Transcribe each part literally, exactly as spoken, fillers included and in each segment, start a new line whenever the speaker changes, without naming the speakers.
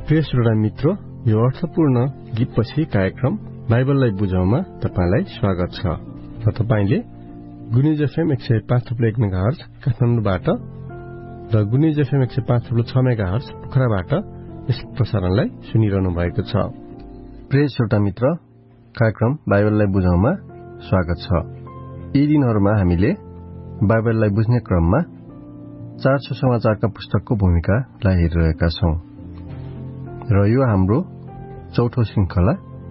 प्रिय श्रोता मित्र, यो अर्थपूर्ण गीतपछि कार्यक्रम बाइबललाई बुझाउमा तपाईलाई स्वागत छ। र तपाईले गुनिज एफएम एक सय पाँच थुप्रो एक मेगाहर्ज काठमाडौँबाट र गुनिज एफएम एक सय पाँच थुप्रो छ मेगाहर्ज पोखराबाट यस प्रसारणलाई सुनिरहनु भएको छ। प्रिय श्रोता मित्र, कार्यक्रम बाइबललाई बुझाउमा स्वागत छ। यी दिनहरूमा हामीले बाइबललाई बुझ्ने क्रममा चार सुसमाचारका पुस्तकको भूमिकालाई हेरिरहेका छौं र यो हाम्रो चौथो श्रृंखला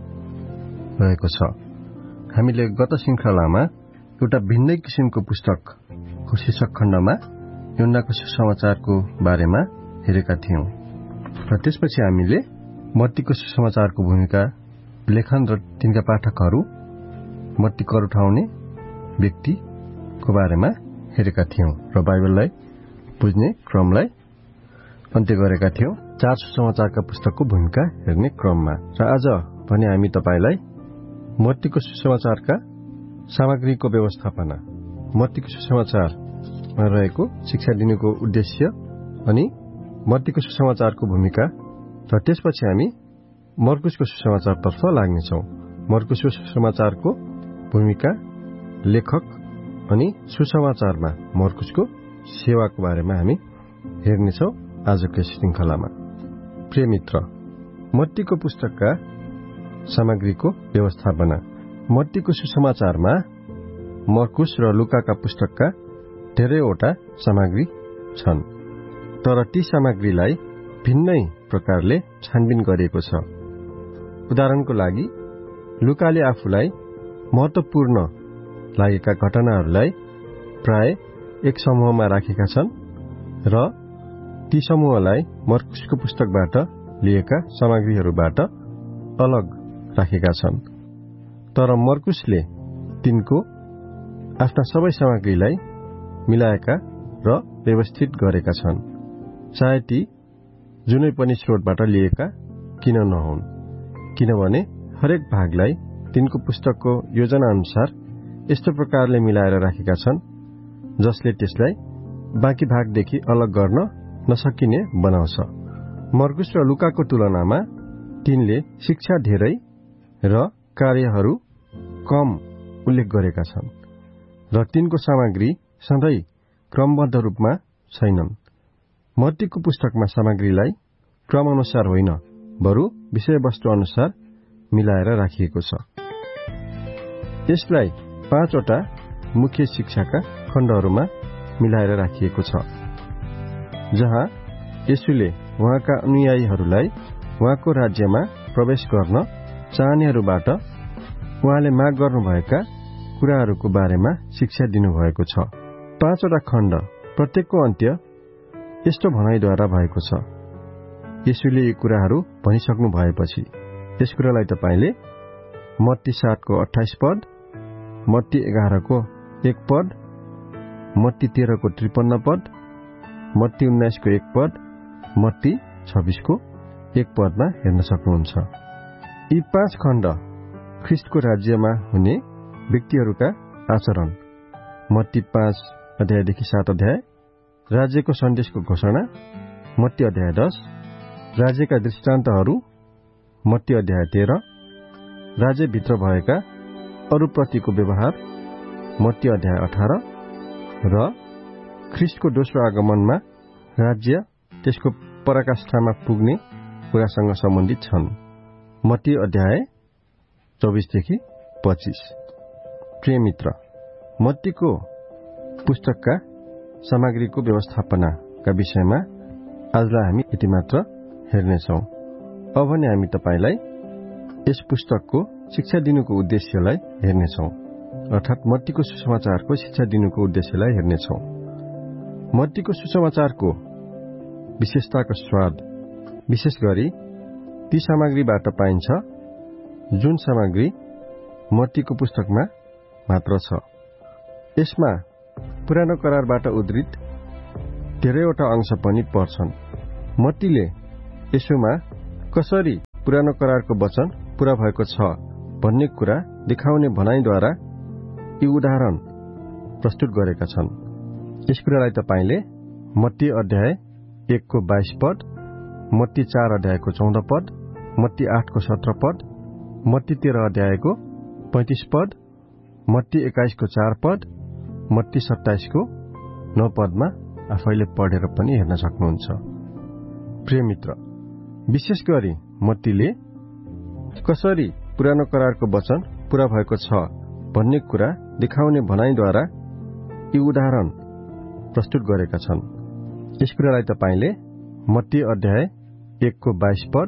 रहेको छ। हामीले गत श्रृंखलामा एउटा भिन्नै किसिमको पुस्तकको शीर्षक खण्डमा यूहन्नाको सुसमाचारको बारेमा हेरेका थियौं र त्यसपछि हामीले मत्तीको सुसमाचारको भूमिका, लेखन र तिनका पाठकहरू, मत्ती कर उठाउने व्यक्तिको बारेमा हेरेका थियौं र बाइबललाई बुझ्ने क्रमलाई अन्त्य गरेका थियौं चार सुसमाचारका पुस्तकको भूमिका हेर्ने क्रममा। र आज भने हामी तपाईलाई मत्तीको सुसमाचारका सामग्रीको व्यवस्थापना, मत्तीको सुसमाचारमा रहेको शिक्षा दिनुको उद्देश्य अनि मत्तीको सुसमाचारको भूमिका र त्यसपछि हामी मर्कुसको सुसमाचारतर्फ लाग्नेछौं। मर्कुसको सुसमाचारको भूमिका, लेखक अनि सुसमाचारमा मर्कुसको सेवाको बारेमा हामी हेर्नेछौं आजको श्रृंखलामा। प्रिय मित्र, मत्तीको पुस्तकका सामग्रीको व्यवस्थापना। मत्तीको सुसमाचारमा मर्कुस र लुकाका पुस्तकका धेरैवटा सामग्री छन्, तर ती सामग्रीलाई भिन्नै प्रकारले छानबिन गरिएको छ। उदाहरणको लागि, लुकाले आफूलाई महत्वपूर्ण लागेका घटनाहरूलाई प्राय एक समूहमा राखेका छन् र ती समूहलाई मर्कुसको पुस्तकबाट लिएका सामग्रीहरूबाट अलग राखेका छन्। तर मर्कुसले तिनको आफ्ना सबै सामग्रीलाई मिलाएका र व्यवस्थित गरेका छन्, चाहे ती जुनै पनि स्रोतबाट लिएका किन नहुन्, किनभने हरेक भागलाई तिनको पुस्तकको योजना अनुसार यस्तो प्रकारले मिलाएर राखेका छन् जसले त्यसलाई बाँकी भागदेखि अलग गर्न नसकिने बनाउँछ। मर्कुस र लुकाको तुलनामा तिनले शिक्षा धेरै र कार्यहरू कम उल्लेख गरेका छन् र तिनको सामग्री सधैँ क्रमबद्ध रूपमा छैनन्। मत्तीको पुस्तकमा सामग्रीलाई क्रम अनुसार होइन, बरु विषयवस्तु अनुसार मिलाएर राखिएको छ। यसलाई पाँचवटा मुख्य शिक्षाका खण्डहरूमा मिलाएर राखिएको छ, जहाँ येशूले उहाँका अनुयायीहरूलाई उहाँको राज्यमा प्रवेश गर्न चाहनेहरूबाट उहाँले माग गर्नुभएका कुराहरूको बारेमा शिक्षा दिनुभएको छ। पाँचवटा खण्ड, प्रत्येकको अन्त्य यस्तो भनाइद्वारा भएको छ। येशूले यी कुराहरू भनिसक्नु भएपछि यस कुरालाई तपाईले मत्ती सातको अट्ठाइस पद, मत्ती एघारको एक पद, मत्ती तेह्रको त्रिपन्न पद, मत्ती उन्नाइसको एक पद, मत्ती छब्बीसको एक पदमा हेर्न सक्नुहुन्छ। यी पाँच खण्ड ख्रिस्टको राज्यमा हुने व्यक्तिहरूका आचरण, मत्ती पाँच अध्यायदेखि सात अध्याय, राज्यको सन्देशको घोषणा, मत्ती अध्याय दस, राज्यका दृष्टान्तहरू, मत्ती अध्याय तेह्र, राज्यभित्र भएका अरूप्रतिको व्यवहार, मत्ती अध्याय अठार र ख्रिस्टको दोस्रो आगमनमा राज्य त्यसको पराकाष्ठामा पुग्ने कुरासँग सम्बन्धित छन्, मत्ती अध्याय चौबीसदेखि पच्चीस। प्रिय मित्र, मत्तीको पुस्तकका सामग्रीको व्यवस्थापनाका विषयमा आजलाई हामी यति मात्र हेर्नेछौं। अब भने हामी तपाईलाई यस पुस्तकको शिक्षा दिनुको उद्देश्यलाई हेर्नेछौं, अर्थात मत्तीको सुसमाचारको शिक्षा दिनुको उद्देश्यलाई हेर्नेछौं। मत्तीको सुसमाचारको विशेषताको स्वाद विशेष गरी ती सामग्रीबाट पाइन्छ जुन सामग्री मत्तीको पुस्तकमा मात्र छ। यसमा पुरानो करारबाट उद्धृत धेरैवटा अंश पनि पर्छन्। मत्तीले यसोमा कसरी पुरानो करारको वचन पूरा भएको छ भन्ने कुरा देखाउने भनाइद्वारा यी उदाहरण प्रस्तुत गरेका छन्। यस कुरालाई तपाईले मत्ती अध्याय एकको बाइस पद मत्ती चार अध्यायको चौध पद, मत्ती आठको सत्र पद, मत्ती तेह्र अध्यायको पैंतिस पद, मत्ती एक्काइसको चार पद, मत्ती सत्ताइसको नौ पदमा आफैले पढेर पनि हेर्न सक्नुहुन्छ। प्रिय मित्र, विशेष गरी मत्तीले कसरी पुरानो करारको वचन पूरा भएको छ भन्ने कुरा देखाउने भनाइद्वारा यी उदाहरण प्रस्तुत गरेका छन्। यस कुरालाई तपाईले मत्ती अध्याय एकको बाइस पद